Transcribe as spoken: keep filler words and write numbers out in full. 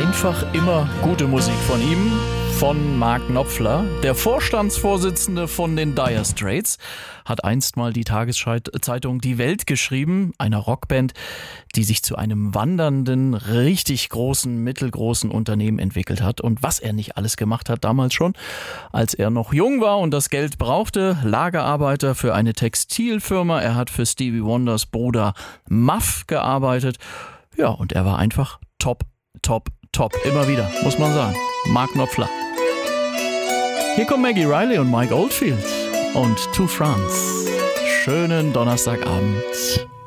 einfach immer gute Musik von ihm, von Mark Knopfler. Der Vorstandsvorsitzende von den Dire Straits hat einst mal die Tageszeitung Die Welt geschrieben, einer Rockband, die sich zu einem wandernden, richtig großen, mittelgroßen Unternehmen entwickelt hat. Und was er nicht alles gemacht hat damals schon, als er noch jung war und das Geld brauchte, Lagerarbeiter für eine Textilfirma. Er hat für Stevie Wonders Bruder Muff gearbeitet. Ja, und er war einfach top, top, top. Immer wieder, muss man sagen. Mark Knopfler. Hier kommen Maggie Riley und Mike Oldfield und To France. Schönen Donnerstagabend.